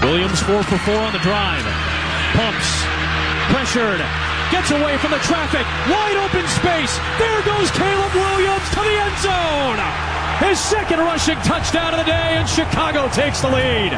Williams 4 for 4 on the drive. Pumps. Pressured. Gets away from the traffic. Wide open space. There goes Caleb Williams to the end zone. His second rushing touchdown of the day, and Chicago takes the lead.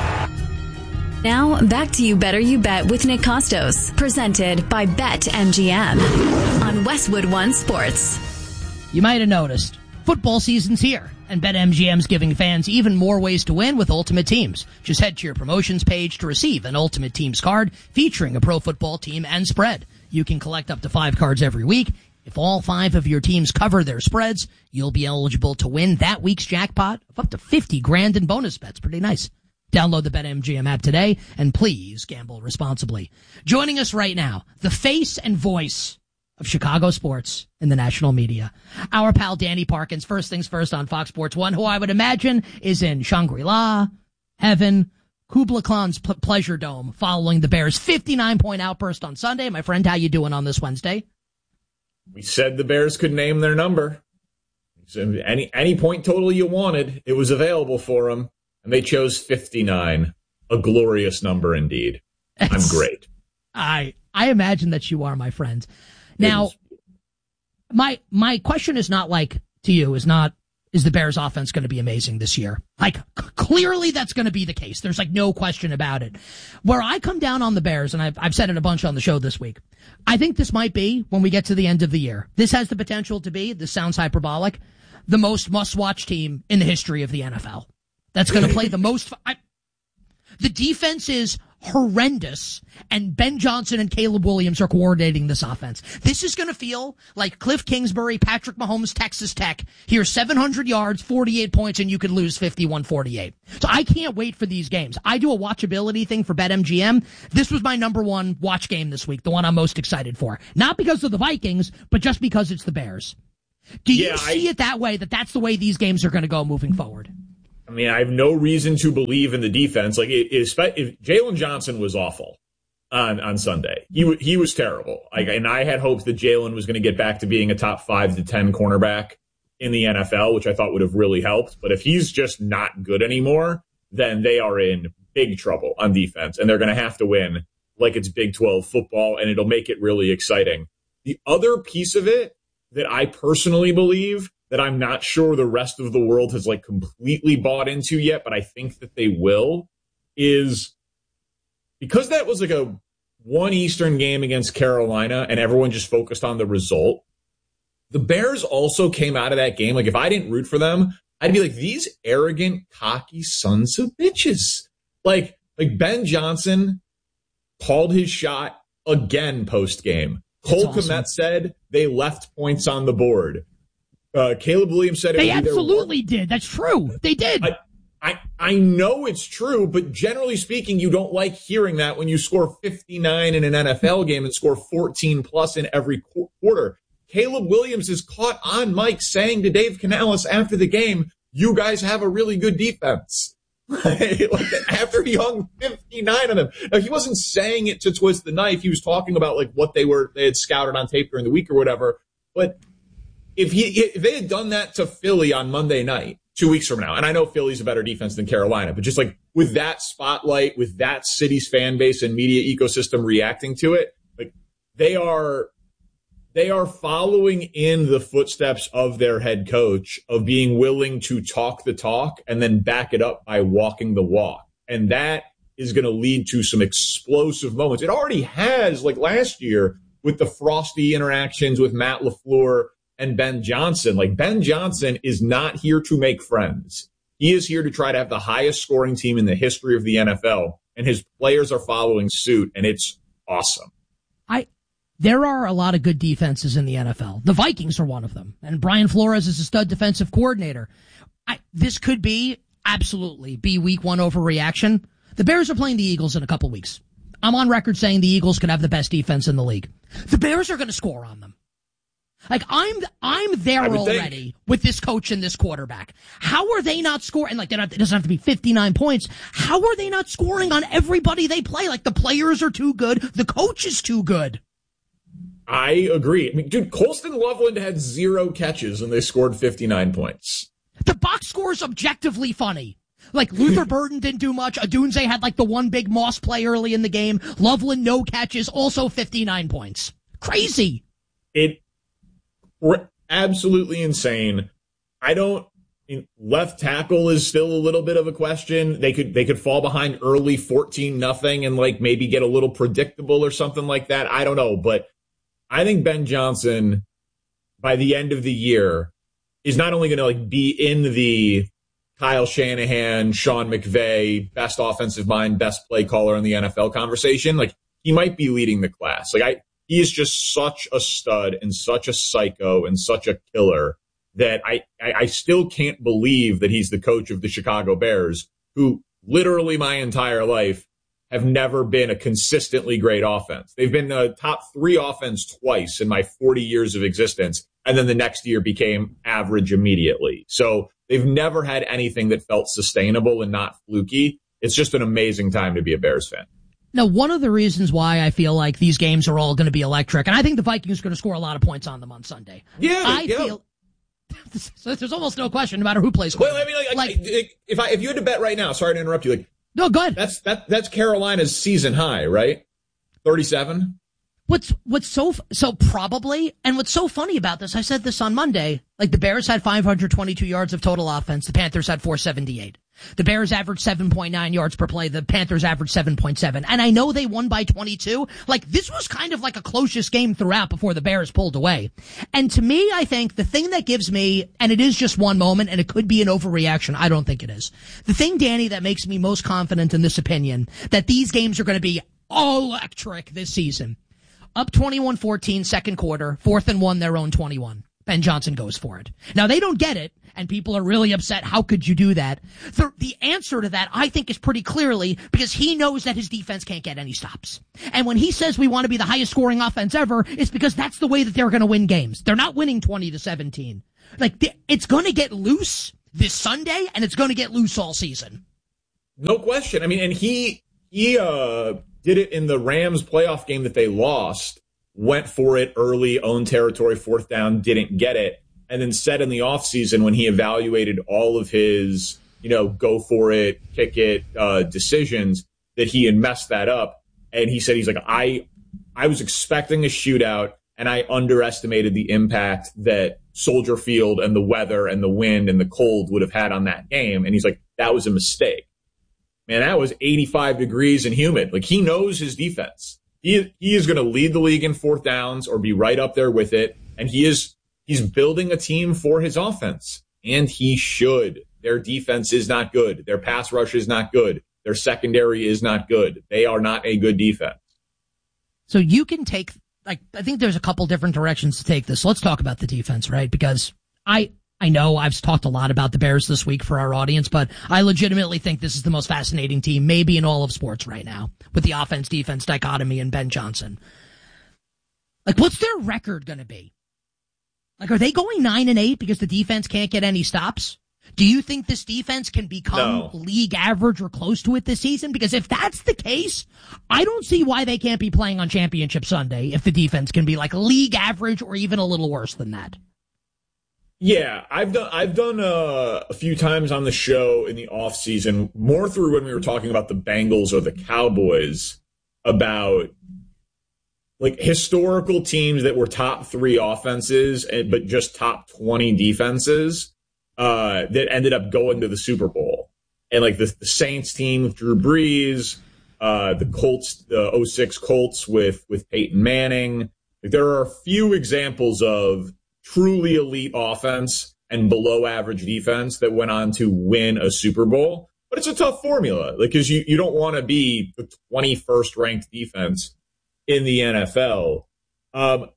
Now, back to You Better You Bet with Nick Costos, presented by BetMGM on Westwood One Sports. You might have noticed, football season's here, and BetMGM's giving fans even more ways to win with Ultimate Teams. Just head to your promotions page to receive an Ultimate Teams card featuring a pro football team and spread. You can collect up to 5 cards every week. If all 5 of your teams cover their spreads, you'll be eligible to win that week's jackpot of up to $50,000 in bonus bets. Pretty nice. Download the BetMGM app today, and please gamble responsibly. Joining us right now, the face and voice of Chicago sports in the national media, our pal Danny Parkins, first things first on Fox Sports 1, who I would imagine is in Shangri-La, heaven, Kubla Khan's pleasure dome following the Bears' 59-point outburst on Sunday. My friend, how you doing on this Wednesday? We said the Bears could name their number. So any point total you wanted, it was available for them. And they chose 59, a glorious number indeed. I'm great. I imagine that you are, my friend. Now, my question is not like to you is the Bears offense going to be amazing this year? Like, clearly that's going to be the case. There's like no question about it. Where I come down on the Bears, and I've said it a bunch on the show this week, I think this might be when we get to the end of the year. This has the potential to be, this sounds hyperbolic, the most must-watch team in the history of the NFL. That's going to play the most. The defense is horrendous, and Ben Johnson and Caleb Williams are coordinating this offense. This is going to feel like Cliff Kingsbury, Patrick Mahomes, Texas Tech. Here's 700 yards, 48 points, and you could lose 51-48. So I can't wait for these games. I do a watchability thing for BetMGM. This was my number one watch game this week, the one I'm most excited for. Not because of the Vikings, but just because it's the Bears. Do you see it that way, that that's the way these games are going to go moving forward? I mean, I have no reason to believe in the defense. Like, if Jalen Johnson was awful on Sunday. He was terrible. And I had hopes that Jalen was going to get back to being a top 5 to 10 cornerback in the NFL, which I thought would have really helped. But if he's just not good anymore, then they are in big trouble on defense, and they're going to have to win like it's Big 12 football, and it'll make it really exciting. The other piece of it that I personally believe that I'm not sure the rest of the world has like completely bought into yet, but I think that they will, is because that was like a 1 Eastern game against Carolina and everyone just focused on the result. The Bears also came out of that game. Like, if I didn't root for them, I'd be like, these arrogant, cocky sons of bitches. Like Ben Johnson called his shot again post-game. Cole Kmet said they left points on the board. Caleb Williams said they absolutely did. That's true. They did. I know it's true, but generally speaking, you don't like hearing that when you score 59 in an NFL game and score 14 plus in every quarter. Caleb Williams is caught on mic saying to Dave Canales after the game, "You guys have a really good defense." Like, after he hung 59 on them. Now, he wasn't saying it to twist the knife. He was talking about like what they had scouted on tape during the week or whatever. But if they had done that to Philly on Monday night, 2 weeks from now, and I know Philly's a better defense than Carolina, but just like with that spotlight, with that city's fan base and media ecosystem reacting to it, like they are following in the footsteps of their head coach of being willing to talk the talk and then back it up by walking the walk. And that is going to lead to some explosive moments. It already has, like last year with the frosty interactions with Matt LaFleur and Ben Johnson. Like, Ben Johnson is not here to make friends. He is here to try to have the highest scoring team in the history of the NFL, and his players are following suit, and it's awesome. There are a lot of good defenses in the NFL. The Vikings are one of them, and Brian Flores is a stud defensive coordinator. This could absolutely be week 1 overreaction. The Bears are playing the Eagles in a couple weeks. I'm on record saying the Eagles could have the best defense in the league. The Bears are going to score on them. Like, I'm there already with this coach and this quarterback. How are they not scoring? Like, it doesn't have to be 59 points. How are they not scoring on everybody they play? Like, the players are too good. The coach is too good. I agree. I mean, dude, Colston Loveland had 0 catches and they scored 59 points. The box score is objectively funny. Like, Luther Burden didn't do much. Odunze had like the one big Moss play early in the game. Loveland, no catches, also 59 points. Crazy. Absolutely insane. Left tackle is still a little bit of a question. They could fall behind early 14-0 and like maybe get a little predictable or something like that. I don't know, but I think Ben Johnson by the end of the year is not only going to like be in the Kyle Shanahan, Sean McVay, best offensive mind, best play caller in the NFL conversation. Like, he might be leading the class. He is just such a stud and such a psycho and such a killer that I still can't believe that he's the coach of the Chicago Bears, who literally my entire life have never been a consistently great offense. They've been a top 3 offense twice in my 40 years of existence, and then the next year became average immediately. So they've never had anything that felt sustainable and not fluky. It's just an amazing time to be a Bears fan. Now, one of the reasons why I feel like these games are all going to be electric, and I think the Vikings are going to score a lot of points on them on Sunday. Yeah, feel so there's almost no question no matter who plays. Well, I mean, if you had to bet right now, sorry to interrupt you. No, go ahead. That's Carolina's season high, right? 37. What's so probably, and what's so funny about this, I said this on Monday, like the Bears had 522 yards of total offense. The Panthers had 478. The Bears averaged 7.9 yards per play. The Panthers averaged 7.7. And I know they won by 22. Like, this was kind of like a closest game throughout before the Bears pulled away. And to me, I think the thing that gives me, and it is just one moment, and it could be an overreaction. I don't think it is. The thing, Danny, that makes me most confident in this opinion, that these games are going to be electric this season. Up 21-14, second quarter, 4th and 1, their own 21. Ben Johnson goes for it. Now, they don't get it, and people are really upset. How could you do that? The answer to that, I think, is pretty clearly because he knows that his defense can't get any stops. And when he says we want to be the highest scoring offense ever, it's because that's the way that they're going to win games. They're not winning 20-17. Like, it's going to get loose this Sunday, and it's going to get loose all season. No question. I mean, and he did it in the Rams playoff game that they lost, went for it early, owned territory, 4th down, didn't get it, and then said in the offseason when he evaluated all of his, go for it, kick it decisions that he had messed that up. And he said, he's like, I was expecting a shootout, and I underestimated the impact that Soldier Field and the weather and the wind and the cold would have had on that game. And he's like, that was a mistake. Man, that was 85 degrees and humid. Like, he knows his defense. He is going to lead the league in 4th downs or be right up there with it. And he's building a team for his offense. And he should. Their defense is not good. Their pass rush is not good. Their secondary is not good. They are not a good defense. So you can take, I think there's a couple different directions to take this. Let's talk about the defense, right? Because I know I've talked a lot about the Bears this week for our audience, but I legitimately think this is the most fascinating team maybe in all of sports right now with the offense-defense dichotomy and Ben Johnson. Like, what's their record going to be? Like, are they going 9-8 because the defense can't get any stops? Do you think this defense can become league average or close to it this season? Because if that's the case, I don't see why they can't be playing on Championship Sunday if the defense can be like league average or even a little worse than that. Yeah, I've done a few times on the show in the off season, more through when we were talking about the Bengals or the Cowboys, about like historical teams that were top 3 offenses but just top 20 defenses that ended up going to the Super Bowl. And like the Saints team with Drew Brees, the Colts, the 06 Colts with Peyton Manning. Like, there are a few examples of truly elite offense and below average defense that went on to win a Super Bowl. But it's a tough formula, like, because you don't want to be the 21st ranked defense in the NFL. I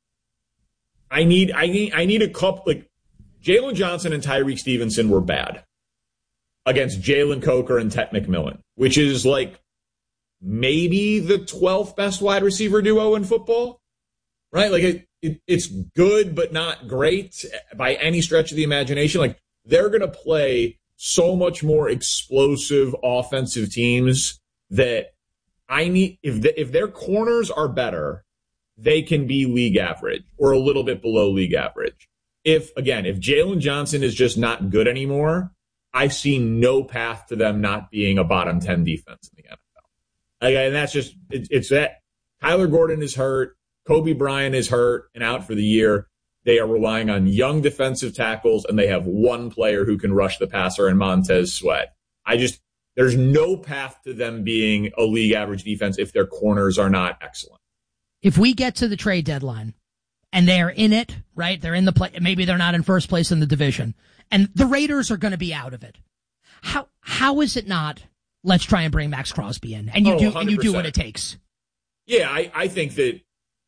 need a couple, like, Jalen Johnson and Tyreek Stevenson were bad against Jalen Coker and Ted McMillan, which is like maybe the 12th best wide receiver duo in football, right? Like, it's good, but not great by any stretch of the imagination. Like, they're going to play so much more explosive offensive teams that I need, if their corners are better, they can be league average or a little bit below league average. If Jalen Johnson is just not good anymore, I see no path to them not being a bottom 10 defense in the NFL. And that's just, it's that Kyler Gordon is hurt, Kobe Bryant is hurt and out for the year. They are relying on young defensive tackles, and they have one player who can rush the passer in Montez Sweat. There's no path to them being a league average defense if their corners are not excellent. If we get to the trade deadline and they're in it, right? They're in the play. Maybe they're not in first place in the division, and the Raiders are going to be out of it. How is it not? Let's try and bring Max Crosby in, and you do what it takes. Yeah, I think that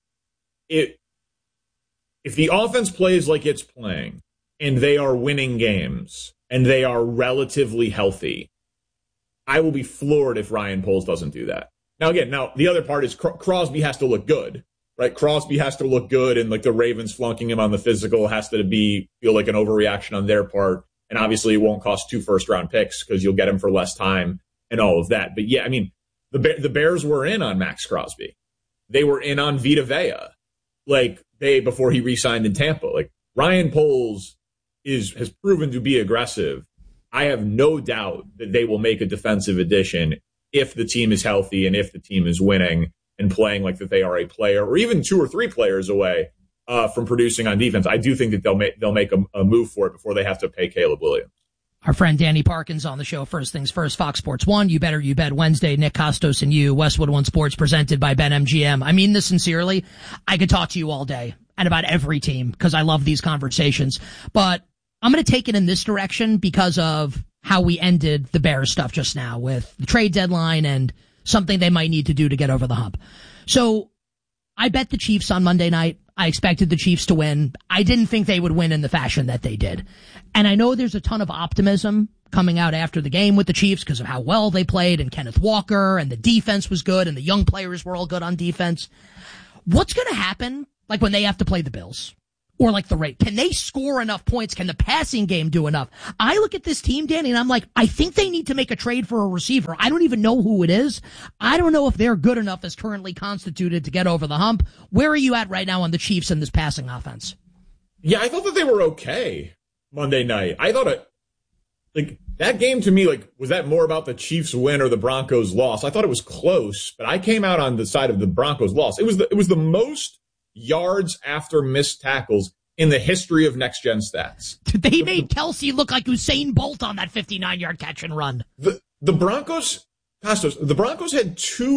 if the offense plays like it's playing, and they are winning games, and they are relatively healthy, I will be floored if Ryan Poles doesn't do that. Now, the other part is Crosby has to look good, right? Crosby has to look good, and like the Ravens flunking him on the physical has to feel like an overreaction on their part. And obviously it won't cost 2 first-round picks because you'll get him for less time and all of that. But yeah, I mean, the Bears were in on Max Crosby. They were in on Vita Vea, before he re-signed in Tampa. Like, Ryan Poles has proven to be aggressive. I have no doubt that they will make a defensive addition if the team is healthy and if the team is winning and playing like that they are a player or even 2 or 3 players away from producing on defense. I do think that they'll make a move for it before they have to pay Caleb Williams. Our friend Danny Parkins on the show. First things first, Fox Sports 1, You Better You Bet Wednesday, Nick Kostos and you, Westwood One Sports, presented by BetMGM. I mean this sincerely. I could talk to you all day and about every team because I love these conversations. But I'm going to take it in this direction because of how we ended the Bears stuff just now with the trade deadline and something they might need to do to get over the hump. So I bet the Chiefs on Monday night. I expected the Chiefs to win. I didn't think they would win in the fashion that they did. And I know there's a ton of optimism coming out after the game with the Chiefs because of how well they played and Kenneth Walker and the defense was good and the young players were all good on defense. What's going to happen like when they have to play the Bills? Or like the Raiders? Can they score enough points? Can the passing game do enough? I look at this team, Danny, and I'm like, I think they need to make a trade for a receiver. I don't even know who it is. I don't know if they're good enough as currently constituted to get over the hump. Where are you at right now on the Chiefs and this passing offense? Yeah, I thought that they were okay Monday night. I thought that game to me, was that more about the Chiefs win or the Broncos loss? I thought it was close, but I came out on the side of the Broncos loss. It was the most yards after missed tackles in the history of Next Gen Stats. They made Kelsey look like Usain Bolt on that 59-yard catch and run. The Broncos, Costos, the Broncos had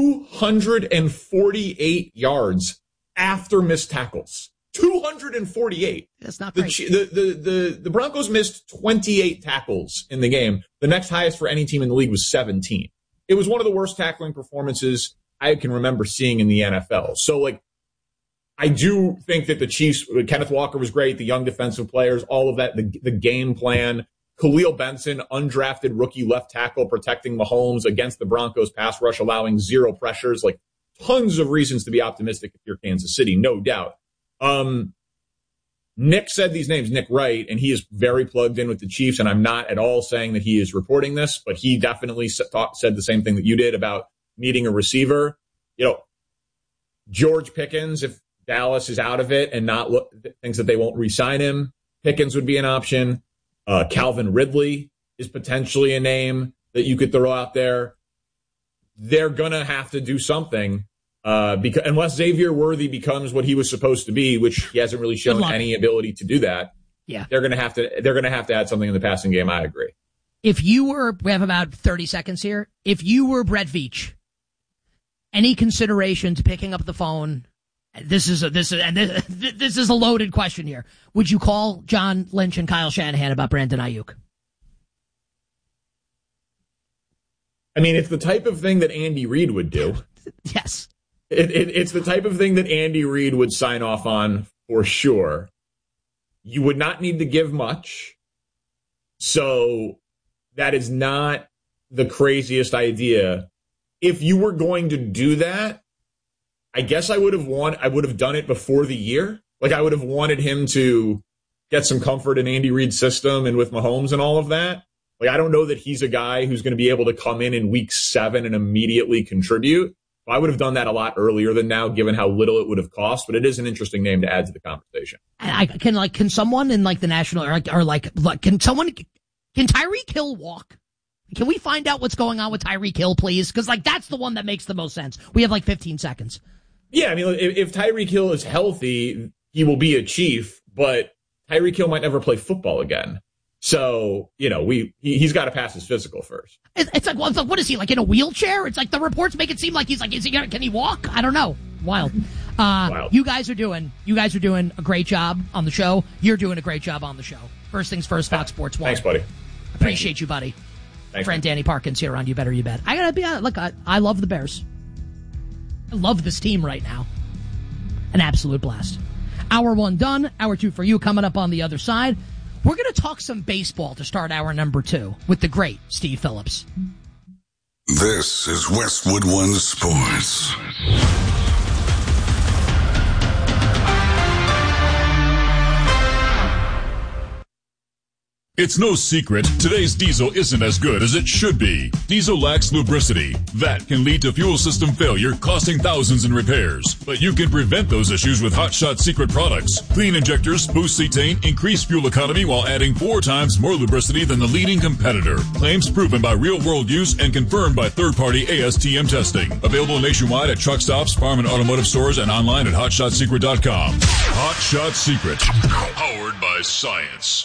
248 yards after missed tackles. 248. That's not great. The Broncos missed 28 tackles in the game. The next highest for any team in the league was 17. It was one of the worst tackling performances I can remember seeing in the NFL. So, I do think that the Chiefs, Kenneth Walker was great, the young defensive players, all of that, the game plan. Khalil Benson, undrafted rookie left tackle, protecting Mahomes against the Broncos pass rush, allowing 0 pressures. Tons of reasons to be optimistic if you're Kansas City, no doubt. Nick said these names, Nick Wright, and he is very plugged in with the Chiefs, and I'm not at all saying that he is reporting this, but he definitely said the same thing that you did about needing a receiver. George Pickens, if Dallas is out of it and thinks that they won't re-sign him, Pickens would be an option. Calvin Ridley is potentially a name that you could throw out there. They're going to have to do something because unless Xavier Worthy becomes what he was supposed to be, which he hasn't really shown any ability to do that. Yeah. They're going to have to add something in the passing game. I agree. We have about 30 seconds here. If you were Brett Veach, any consideration to picking up the phone? This is a loaded question here. Would you call John Lynch and Kyle Shanahan about Brandon Ayuk? I mean, it's the type of thing that Andy Reid would do. Yes. It's the type of thing that Andy Reid would sign off on for sure. You would not need to give much. So that is not the craziest idea. If you were going to do that, I guess I would have done it before the year. I would have wanted him to get some comfort in Andy Reid's system and with Mahomes and all of that. I don't know that he's a guy who's going to be able to come in week 7 and immediately contribute. I would have done that a lot earlier than now, given how little it would have cost. But it is an interesting name to add to the conversation. Can someone in the national can someone Can Tyreek Hill walk? Can we find out what's going on with Tyreek Hill, please? Because, that's the one that makes the most sense. We have, 15 seconds. Yeah, I mean, if Tyreek Hill is healthy, he will be a Chief, but Tyreek Hill might never play football again. So, he's got to pass his physical first. It's like, what is he, in a wheelchair? It's like the reports make it seem like can he walk? I don't know. Wild. Wild. You guys are doing a great job on the show. You're doing a great job on the show. First things first, Fox Sports 1. Thanks, buddy. Appreciate you, buddy. Thanks, friend Danny Parkins here on You Better You Bet. I gotta be honest, look, I love the Bears. I love this team right now. An absolute blast. Hour 1 done. Hour 2 for you coming up on the other side. We're gonna talk some baseball to start hour number 2 with the great Steve Phillips. This is Westwood One Sports. It's no secret, today's diesel isn't as good as it should be. Diesel lacks lubricity. That can lead to fuel system failure, costing thousands in repairs. But you can prevent those issues with Hot Shot Secret products. Clean injectors, boost cetane, increase fuel economy while adding 4 times more lubricity than the leading competitor. Claims proven by real-world use and confirmed by third-party ASTM testing. Available nationwide at truck stops, farm and automotive stores, and online at HotShotSecret.com. Hot Shot Secret. Powered by science.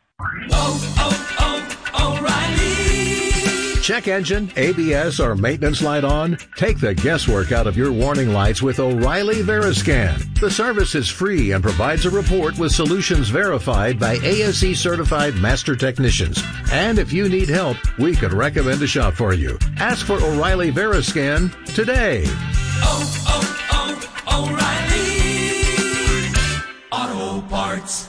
O'Reilly. Check engine, ABS, or maintenance light on? Take the guesswork out of your warning lights with O'Reilly Veriscan. The service is free and provides a report with solutions verified by ASE certified master technicians. And if you need help, we could recommend a shop for you. Ask for O'Reilly Veriscan today. O'Reilly Auto Parts.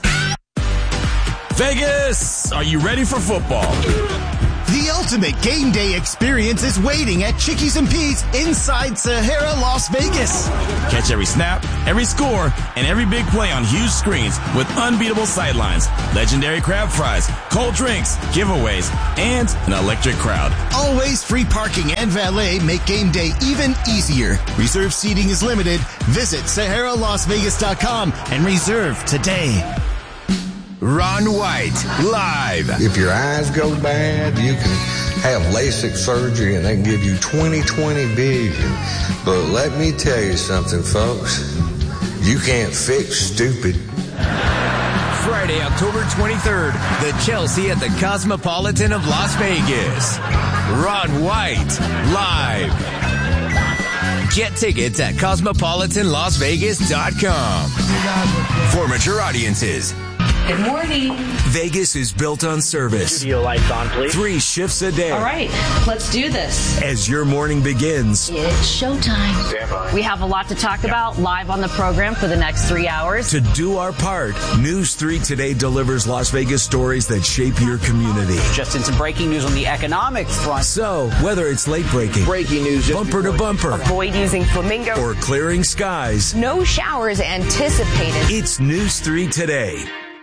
Vegas, are you ready for football? The ultimate game day experience is waiting at Chickies and Pete's inside Sahara, Las Vegas. Catch every snap, every score, and every big play on huge screens with unbeatable sightlines, legendary crab fries, cold drinks, giveaways, and an electric crowd. Always free parking and valet make game day even easier. Reserved seating is limited. Visit SaharaLasVegas.com and reserve today. Ron White, live. If your eyes go bad, you can have LASIK surgery and they can give you 20/20 vision. But let me tell you something, folks. You can't fix stupid. Friday, October 23rd, the Chelsea at the Cosmopolitan of Las Vegas. Ron White, live. Get tickets at CosmopolitanLasVegas.com. For mature audiences. Good morning. Vegas is built on service. Studio lights on, please. 3 shifts a day. All right, let's do this. As your morning begins. It's showtime. We have a lot to talk about live on the program for the next 3 hours. To do our part, News 3 Today delivers Las Vegas stories that shape your community. Just in some breaking news on the economic front. So, whether it's late breaking news, bumper to bumper, avoid using flamingo, or clearing skies, no showers anticipated. It's News 3 Today.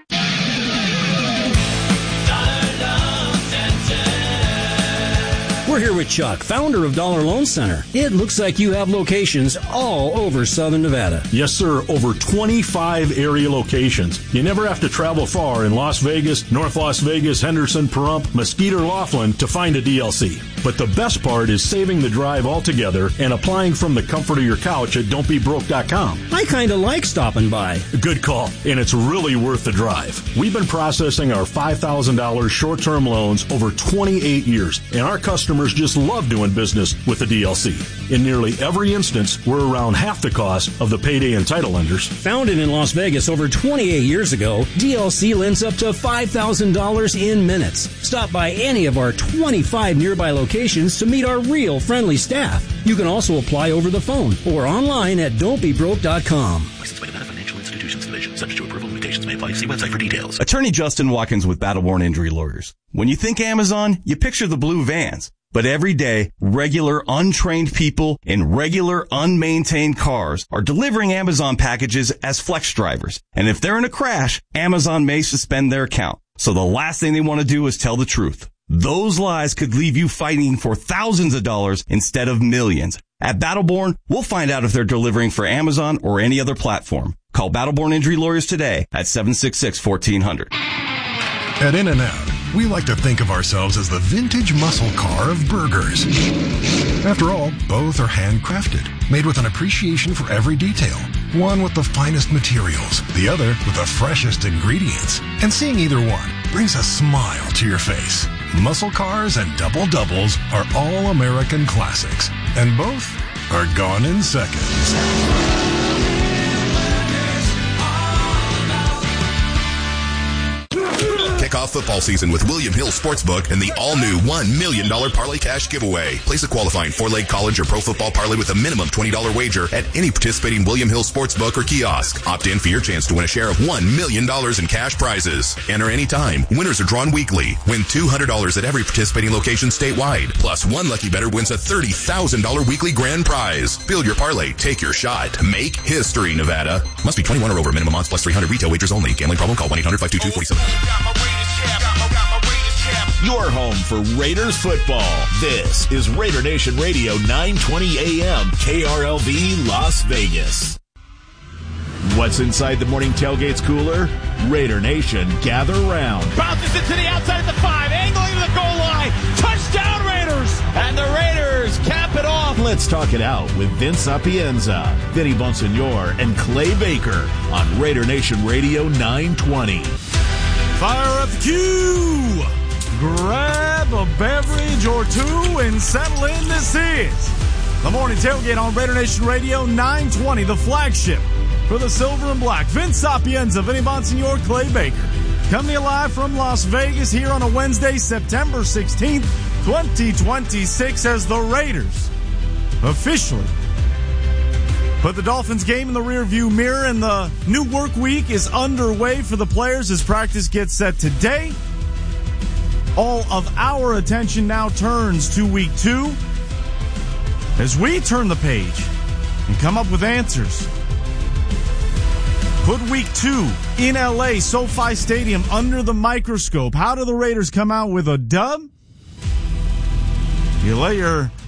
We're here with Chuck, founder of Dollar Loan Center. It looks like you have locations all over Southern Nevada. Yes, sir. Over 25 area locations. You never have to travel far in Las Vegas, North Las Vegas, Henderson, Pahrump, Mesquite, or Laughlin to find a DLC. But the best part is saving the drive altogether and applying from the comfort of your couch at don'tbebroke.com. I kind of like stopping by. Good call. And it's really worth the drive. We've been processing our $5,000 short-term loans over 28 years, and our customers just love doing business with the DLC. In nearly every instance, we're around half the cost of the payday and title lenders. Founded in Las Vegas over 28 years ago, DLC lends up to $5,000 in minutes. Stop by any of our 25 nearby locations to meet our real friendly staff. You can also apply over the phone or online at don'tbebroke.com. Licensed by Nevada Financial Institutions Division. Subject to approval. Limitations may apply. See website for details. Attorney Justin Watkins with Battleborn Injury Lawyers. When you think Amazon, you picture the blue vans. But every day, regular untrained people in regular unmaintained cars are delivering Amazon packages as flex drivers. And if they're in a crash, Amazon may suspend their account. So the last thing they want to do is tell the truth. Those lies could leave you fighting for thousands of dollars instead of millions. At Battleborn, we'll find out if they're delivering for Amazon or any other platform. Call Battleborn Injury Lawyers today at 766-1400. At In-N-Out, We like to think of ourselves as the vintage muscle car of burgers. After all, both are handcrafted, made with an appreciation for every detail. One with the finest materials, the other with the freshest ingredients. And seeing either one brings a smile to your face. Muscle cars and double doubles are all American classics, and both are gone in seconds. Kick off football season with William Hill Sportsbook and the all-new $1 million Parlay Cash giveaway. Place a qualifying 4-leg college or pro football parlay with a minimum $20 wager at any participating William Hill Sportsbook or kiosk. Opt in for your chance to win a share of $1 million in cash prizes. Enter anytime. Winners are drawn weekly. Win $200 at every participating location statewide. Plus, one lucky bettor wins a $30,000 weekly grand prize. Build your parlay. Take your shot. Make history, Nevada. Must be 21 or over. Minimum odds plus 300. Retail wagers only. Gambling problem? Call 1-800-522-47. Your home for Raiders football. This is Raider Nation Radio 920 AM KRLV Las Vegas. What's inside the morning tailgate's cooler? Raider Nation, gather round. Bounces it to the outside of the 5, angling to the goal line. Touchdown Raiders! And the Raiders cap it off. Let's talk it out with Vince Sapienza, Vinny Bonsignor, and Clay Baker on Raider Nation Radio 920. Fire up the cue! Grab a beverage or two and settle in. This is the morning tailgate on Raider Nation Radio 920, the flagship for the silver and black. Vince Sapienza, Vinny Bonsignor, Clay Baker, coming to you live from Las Vegas here on a Wednesday, September 16th, 2026, as the Raiders officially put the Dolphins game in the rearview mirror, and the new work week is underway for the players as practice gets set today. All of our attention now turns to week 2 as we turn the page and come up with answers. Put week 2 in LA, SoFi Stadium, under the microscope. How do the Raiders come out with a dub? You lay your